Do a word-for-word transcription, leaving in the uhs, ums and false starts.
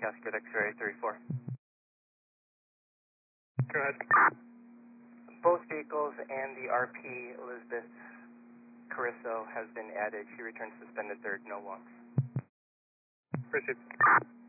Cascade X-ray thirty-four. Go ahead. Both vehicles and the R P Elizabeth Carrisso has been added. She returned suspended third, no wants. Proceed.